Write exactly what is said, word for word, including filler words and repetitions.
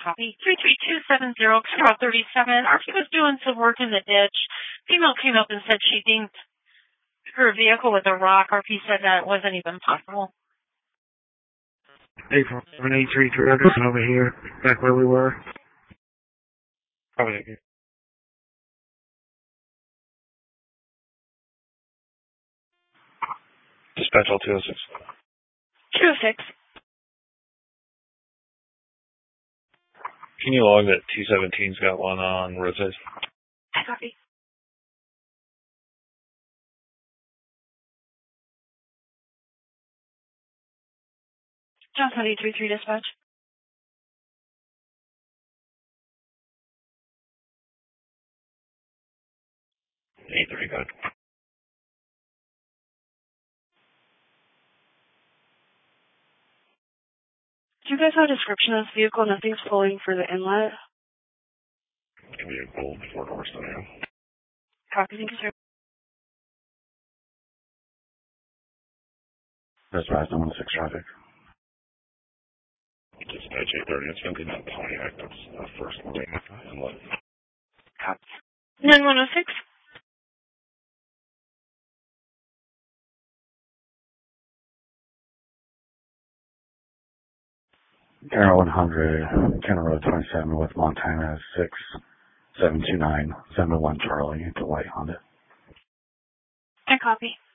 Copy. three three two seven zero, Kilo thirty-seven. R P was doing some work in the ditch. Female came up and said she dinged her vehicle with a rock. R P said that it wasn't even possible. eight four seven eight three three, Anderson over here, back where we were. Probably. Dispatch all two oh six. two oh six. Can you log that T seventeen's got one on roadside? I copy. Johnson eight three three dispatch. eight three, good. Do you guys have a description of this vehicle? Nothing's pulling for the inlet. Give me a gold four door style. Copy, thank you, sir. That's right, I'm on six traffic. Dispatch eight thirty, it's going to be that Pontiac, that's the first one. Inlet. Copy. nine one oh six. Arrow one hundred, County Road twenty-seven with Montana six seven two nine, seven one Charlie, to White Honda. I copy.